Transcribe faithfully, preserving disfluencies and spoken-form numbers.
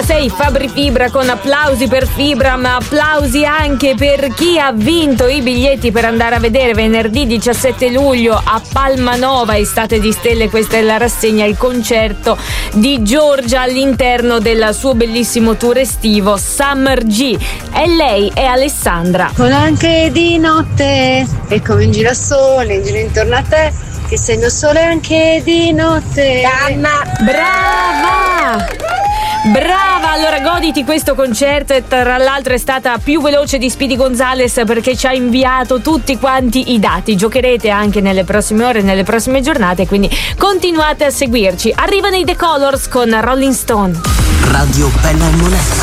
duemilasei Fabri Fibra con applausi per Fibra, ma applausi anche per chi ha vinto i biglietti per andare a vedere venerdì diciassette luglio a Palmanova, Estate di Stelle. Questa è la rassegna, il concerto di Giorgia all'interno del suo bellissimo tour estivo Summer G. E lei è Alessandra. Con anche di notte e come in giro sole, in giro intorno a te, che essendo sole anche di notte. Anna, brava! Brava, allora goditi questo concerto, e tra l'altro è stata più veloce di Speedy Gonzales perché ci ha inviato tutti quanti i dati. Giocherete anche nelle prossime ore, nelle prossime giornate, quindi continuate a seguirci. Arrivano i The Colors con Rolling Stone. Radio Bella e Moneta.